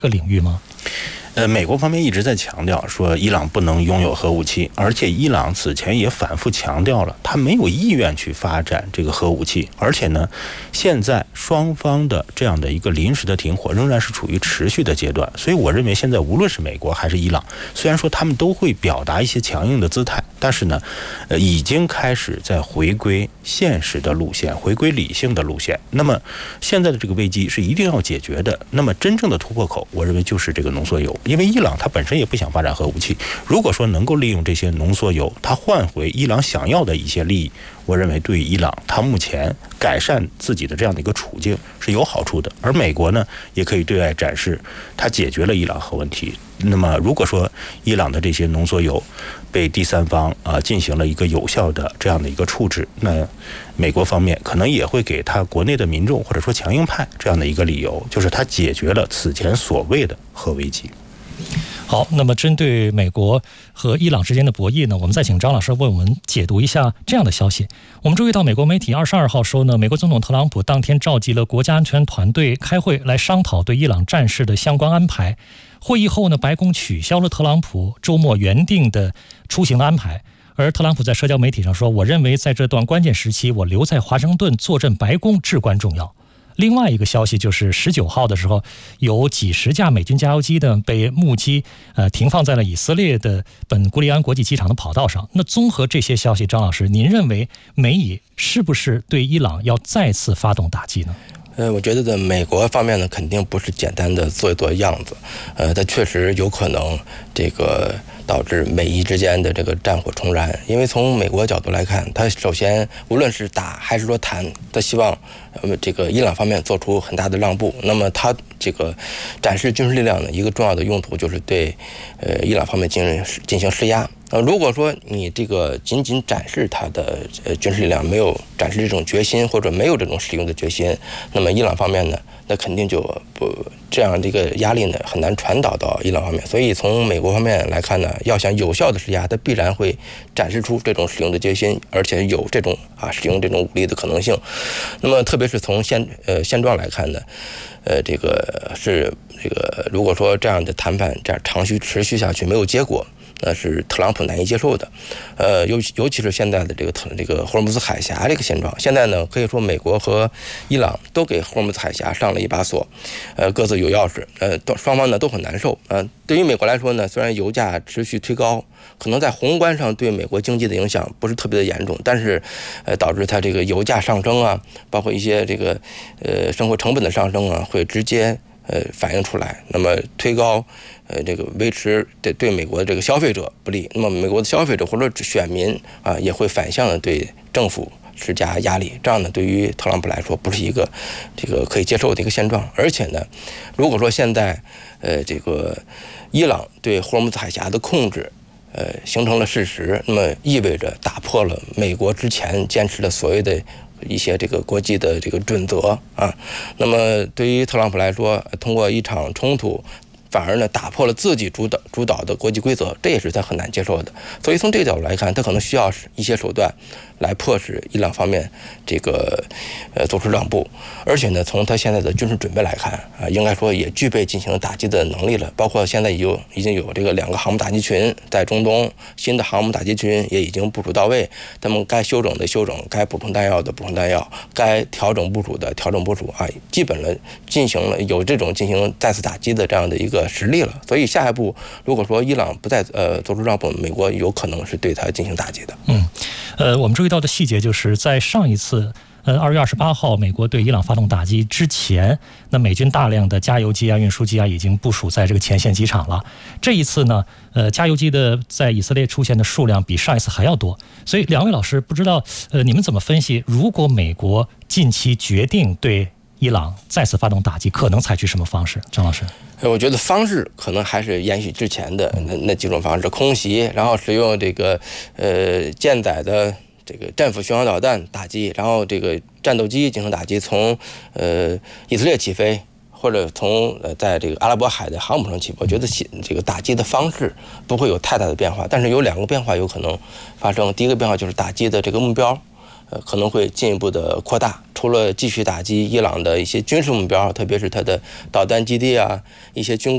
个领域吗？ 美国方面一直在强调说伊朗不能拥有核武器，而且伊朗此前也反复强调了，他没有意愿去发展这个核武器，而且呢，现在双方的这样的一个临时的停火仍然是处于持续的阶段，所以我认为现在无论是美国还是伊朗，虽然说他们都会表达一些强硬的姿态，但是呢，已经开始在回归现实的路线，回归理性的路线。那么现在的这个危机是一定要解决的，那么真正的突破口，我认为就是这个浓缩铀。因为伊朗它本身也不想发展核武器，如果说能够利用这些浓缩铀，它换回伊朗想要的一些利益，我认为对于伊朗它目前改善自己的这样的一个处境是有好处的。而美国呢，也可以对外展示它解决了伊朗核问题。那么如果说伊朗的这些浓缩铀被第三方进行了一个有效的这样的一个处置，那美国方面可能也会给他国内的民众或者说强硬派这样的一个理由，就是他解决了此前所谓的核危机。 好，那么针对美国和伊朗之间的博弈呢，我们再请张老师为我们解读一下这样的消息。我们注意到美国媒体22号说呢，美国总统特朗普当天召集了国家安全团队开会来商讨对伊朗战事的相关安排。会议后呢，白宫取消了特朗普周末原定的出行的安排。而特朗普在社交媒体上说，我认为在这段关键时期，我留在华盛顿坐镇白宫至关重要。另外一个消息就是19号的时候，有几十架美军加油机呢被目击停放在了以色列的本古里安国际机场的跑道上。那综合这些消息，张老师，您认为美以是不是对伊朗要再次发动打击呢？ 我觉得美国方面呢，肯定不是简单的做一做样子，它确实有可能这个导致美伊之间的这个战火重燃。因为从美国角度来看，它首先无论是打还是说谈，它希望这个伊朗方面做出很大的让步。那么它这个展示军事力量的一个重要的用途，就是对伊朗方面进行施压。如果说你这个仅仅展示它的军事力量，没有展示这种决心，或者没有这种使用的决心，那么伊朗方面呢，那肯定就不这样这个压力呢很难传导到伊朗方面。所以从美国方面来看呢，要想有效的施压，它必然会展示出这种使用的决心，而且有这种使用这种武力的可能性。那么特别是从现状来看呢，这个如果说这样的谈判这样长期持续下去没有结果，那是特朗普难以接受的，尤其是现在的这个霍尔木兹海峡这个现状。现在呢，可以说美国和伊朗都给霍尔木兹海峡上了一把锁，各自有钥匙，双方呢都很难受。对于美国来说呢，虽然油价持续推高，可能在宏观上对美国经济的影响不是特别的严重，但是导致它这个油价上升啊，包括一些这个生活成本的上升啊，会直接反映出来，那么推高这个维持对美国的这个消费者不利，那么美国的消费者或者选民也会反向的对政府施加压力，这样呢对于特朗普来说不是一个这个可以接受的一个现状。而且呢，如果说现在这个伊朗对霍尔木兹海峡的控制形成了事实，那么意味着打破了美国之前坚持的所谓的一些这个国际的这个准则那么对于特朗普来说，通过一场冲突反而呢打破了自己主导的国际规则，这也是他很难接受的。所以从这个角度来看，他可能需要一些手段来迫使伊朗方面这个做出让步。而且呢，从他现在的军事准备来看应该说也具备进行打击的能力了。包括现在已经有这个2个航母打击群在中东，新的航母打击群也已经部署到位，他们该休整的休整，该补充弹药的补充弹药，该调整部署的调整部署基本了进行了有这种进行再次打击的这样的一个实力了。所以下一步如果说伊朗不再做出让步，美国有可能是对它进行打击的。 我们注意到的细节就是在上一次2月28号美国对伊朗发动打击之前，那美军大量的加油机运输机已经部署在这个前线机场了。这一次呢加油机的在以色列出现的数量比上一次还要多。所以两位老师不知道你们怎么分析，如果美国近期决定对伊朗再次发动打击，可能采取什么方式？张老师。 我觉得方式可能还是延续之前的那几种方式，空袭，然后使用这个舰载的这个战斧巡航导弹打击，然后这个战斗机进行打击，从以色列起飞，或者从在这个阿拉伯海的航母上起飞。我觉得这个打击的方式不会有太大的变化，但是有2个变化有可能发生。第一个变化就是打击的这个目标可能会进一步的扩大，除了继续打击伊朗的一些军事目标，特别是它的导弹基地一些军